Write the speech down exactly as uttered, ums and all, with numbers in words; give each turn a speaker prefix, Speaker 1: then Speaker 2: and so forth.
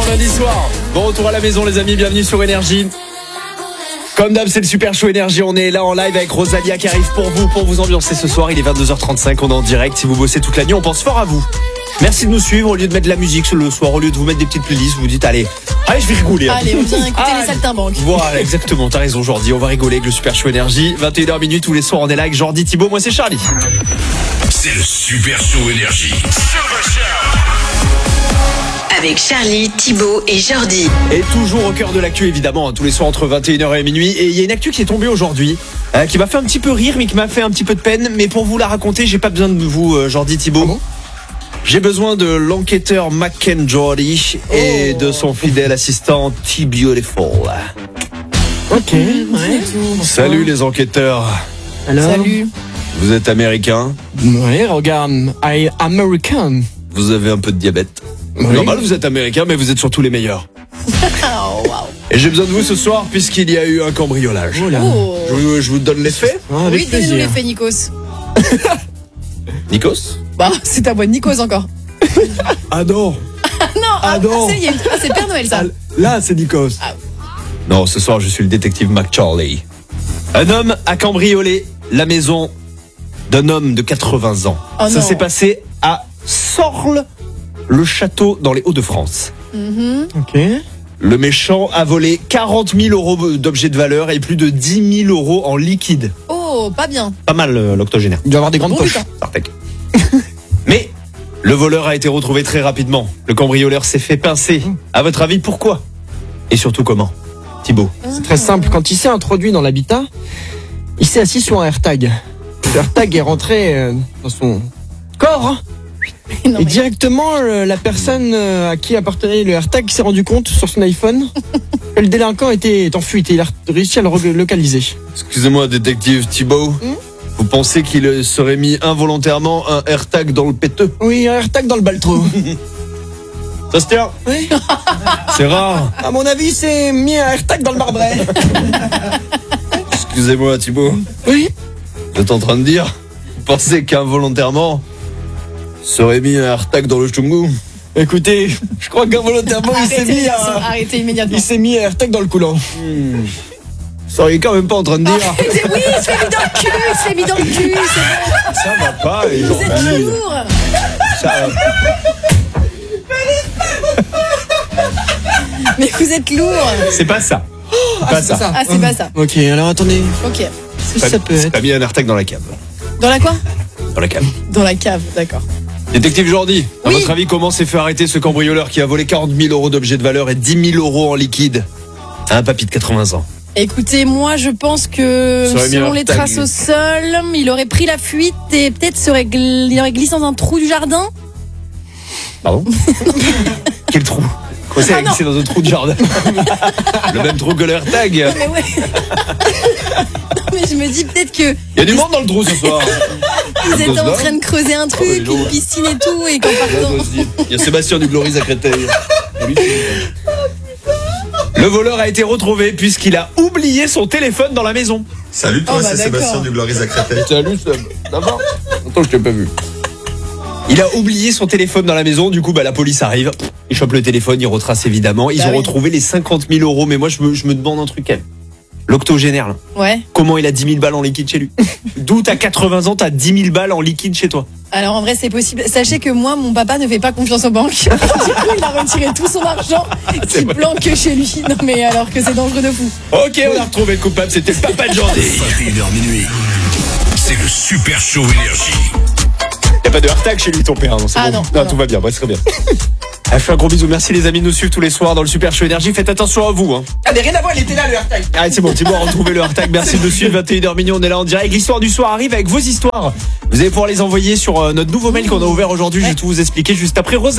Speaker 1: lundi soir. Bon retour à la maison les amis, bienvenue sur Énergie. Comme d'hab, c'est le Super Show Énergie. On est là en live avec Rosalia qui arrive pour vous, pour vous ambiancer ce soir. Il est vingt-deux heures trente-cinq, on est en direct. Si vous bossez toute la nuit, on pense fort à vous. Merci de nous suivre. Au lieu de mettre de la musique le soir, au lieu de vous mettre des petites playlists, vous vous dites allez, allez, je vais rigoler.
Speaker 2: Allez, on vient écouter
Speaker 1: ah,
Speaker 2: les saltimbanques.
Speaker 1: Voilà, exactement. T'as raison, Jordi. On va rigoler avec le Super Show Énergie. vingt et une heures minuit tous les soirs. On est là avec Jordi, Thibaut. Moi, c'est Charlie.
Speaker 3: C'est le Super Show Énergie. Super Show.
Speaker 4: Avec Charlie, Thibaut et Jordi.
Speaker 1: Et toujours au cœur de l'actu, évidemment, hein, tous les soirs entre vingt et une heures et minuit. Et il y a une actu qui est tombée aujourd'hui, euh, qui m'a fait un petit peu rire, mais qui m'a fait un petit peu de peine. Mais pour vous la raconter, j'ai pas besoin de vous, euh, Jordi, Thibaut. Ah bon ? J'ai besoin de l'enquêteur Mackenjordy et oh. de son fidèle assistant T-Beautiful.
Speaker 5: Ok, ouais.
Speaker 1: Salut les enquêteurs.
Speaker 5: Alors ?
Speaker 2: Salut.
Speaker 1: Vous êtes américain ?
Speaker 5: Ouais, regarde, I American.
Speaker 1: Vous avez un peu de diabète. Oui. Normal, vous êtes américain, mais vous êtes surtout les meilleurs.
Speaker 2: Oh, wow.
Speaker 1: Et j'ai besoin de vous ce soir puisqu'il y a eu un cambriolage.
Speaker 5: Oh là.
Speaker 2: Oh.
Speaker 1: Je, vous, je vous donne les faits ?
Speaker 5: Ah, avec
Speaker 2: Oui, donnez-nous
Speaker 5: plaisir.
Speaker 2: les faits, Nikos.
Speaker 1: Nikos ?
Speaker 2: Bah, c'est ta voix de Nikos encore.
Speaker 1: Ah non.
Speaker 2: non,
Speaker 1: Ah
Speaker 2: ah,
Speaker 1: non.
Speaker 2: c'est, il y a une- ah, c'est Père Noël, ça.
Speaker 1: Là, c'est Nikos.
Speaker 2: Ah.
Speaker 1: Non, ce soir, je suis le détective McCharlie. Un homme a cambriolé la maison d'un homme de quatre-vingts ans.
Speaker 2: Oh
Speaker 1: Ça
Speaker 2: non.
Speaker 1: s'est passé à Sorles, le château dans les Hauts-de-France.
Speaker 2: Mhm.
Speaker 5: Ok.
Speaker 1: Le méchant a volé quarante mille euros d'objets de valeur et plus de dix mille euros en liquide.
Speaker 2: Oh, pas bien.
Speaker 1: Pas mal, euh, l'octogénaire.
Speaker 5: Il doit avoir des grandes
Speaker 2: Bon
Speaker 5: poches.
Speaker 2: putain.
Speaker 1: Sartec. Mais le voleur a été retrouvé très rapidement. Le cambrioleur s'est fait pincer. À votre avis, pourquoi ? Et surtout comment ? Thibaut.
Speaker 5: C'est très simple. Quand il s'est introduit dans l'habitat, il s'est assis sur un AirTag. Le AirTag est rentré euh, dans son corps. Hein.
Speaker 2: Non,
Speaker 5: Et
Speaker 2: mais-
Speaker 5: directement, euh, la personne euh, à qui appartenait le AirTag s'est rendu compte sur son iPhone que le délinquant était en fuite et il a réussi à le re- localiser.
Speaker 1: Excusez-moi, détective Thibaut. Vous pensez qu'il serait mis involontairement un AirTag dans le péteux ?
Speaker 5: Oui, un AirTag dans le baltro.
Speaker 1: Ça se tient ?
Speaker 5: Oui.
Speaker 1: C'est rare.
Speaker 5: À mon avis, c'est mis un AirTag dans le marbré.
Speaker 1: Excusez-moi, Thibaut.
Speaker 5: Oui.
Speaker 1: Vous êtes en train de dire ? Vous pensez qu'involontairement serait mis un AirTag dans le chungu ?
Speaker 5: Écoutez, je crois qu'involontairement, il s'est
Speaker 2: Arrêtez,
Speaker 5: mis
Speaker 2: Nikos,
Speaker 5: un...
Speaker 2: arrêtez immédiatement.
Speaker 5: Il s'est mis un AirTag dans le coulant.
Speaker 1: Vous seriez quand même pas en train de dire
Speaker 2: Arrêtez, oui, il se l'est mis dans le cul, il se l'est mis dans le cul, c'est bon.
Speaker 1: ça va pas les
Speaker 2: Vous êtes
Speaker 1: Jordi.
Speaker 2: lourd.
Speaker 1: Ça...
Speaker 2: Mais vous êtes lourd.
Speaker 1: C'est pas ça.
Speaker 5: Ah,
Speaker 1: Pas
Speaker 5: c'est
Speaker 1: ça.
Speaker 2: Ah, c'est pas ça.
Speaker 5: Ok, alors attendez.
Speaker 2: Ok.
Speaker 5: Ça, ça peut
Speaker 1: C'est
Speaker 5: être.
Speaker 1: pas mis un AirTag dans la cave.
Speaker 2: Dans la quoi ?
Speaker 1: Dans la cave.
Speaker 2: Dans la cave, d'accord.
Speaker 1: Détective Jordi, à
Speaker 2: Oui.
Speaker 1: votre avis, comment s'est fait arrêter ce cambrioleur qui a volé quarante mille euros d'objets de valeur et dix mille euros en liquide à un papy de quatre-vingts ans ?
Speaker 2: Écoutez, moi je pense que
Speaker 1: Ça aurait mis
Speaker 2: selon
Speaker 1: un
Speaker 2: les
Speaker 1: tag.
Speaker 2: traces au sol, il aurait pris la fuite et peut-être serait gl- il aurait glissé dans un trou du jardin.
Speaker 1: Pardon ? Quel trou ? Quoi, c'est
Speaker 2: Ah, non.
Speaker 1: glissé dans un trou de jardin. Le même trou que le AirTag. Il
Speaker 2: Mais ouais. Mais je me dis peut-être que
Speaker 1: y a du monde dans le trou ce soir.
Speaker 2: ils étaient en
Speaker 1: Cause
Speaker 2: train de creuser un
Speaker 1: Oh,
Speaker 2: truc,
Speaker 1: les gens.
Speaker 2: une piscine et tout, et qu'en partant.
Speaker 1: Il y a Sébastien du Gloris à Créteil. Le voleur a été retrouvé puisqu'il a oublié son téléphone dans la maison.
Speaker 6: Salut toi,
Speaker 2: Oh, bah,
Speaker 6: c'est
Speaker 2: d'accord.
Speaker 6: Sébastien du Gloris à Créteil.
Speaker 1: Salut Seb. D'abord. Attends, je t'ai pas vu. Il a oublié son téléphone dans la maison, du coup bah la police arrive, il chope le téléphone, il retrace évidemment, ils
Speaker 2: Bah
Speaker 1: ont
Speaker 2: oui.
Speaker 1: retrouvé les cinquante mille euros, mais moi je me, je me demande un truc quand même. L'octogénaire là,
Speaker 2: Ouais.
Speaker 1: comment il a dix mille balles en liquide chez lui? D'où t'as quatre-vingts ans, t'as dix mille balles en liquide chez toi?
Speaker 2: Alors en vrai c'est possible. Sachez que moi mon papa ne fait pas confiance aux banques. Du coup il a retiré tout son argent qui
Speaker 1: vrai.
Speaker 2: planque que chez lui. Non mais alors que c'est dangereux de fou.
Speaker 1: Ok, on a retrouvé le coupable, c'était le papa de Jordi.
Speaker 3: vingt et une heures minuit. C'est le Super Show Énergie.
Speaker 1: Y a pas de AirTag chez lui ton père, non? C'est
Speaker 2: Ah
Speaker 1: bon.
Speaker 2: non,
Speaker 1: Non,
Speaker 2: non.
Speaker 1: tout va bien, ouais, c'est très bien. Je fais un gros bisou, merci les amis de nous suivre tous les soirs dans le Super Show Énergie, faites attention à vous hein.
Speaker 5: Ah, mais rien à voir, il était là, le AirTag.
Speaker 1: Allez, c'est bon, Thibaut a retrouvé le AirTag. Merci de nous suivre. vingt et une heures minuit, on est là en direct. L'histoire du soir arrive avec vos histoires. Vous allez pouvoir les envoyer sur euh, notre nouveau mail qu'on a ouvert aujourd'hui. Je vais tout vous expliquer juste après Rosa.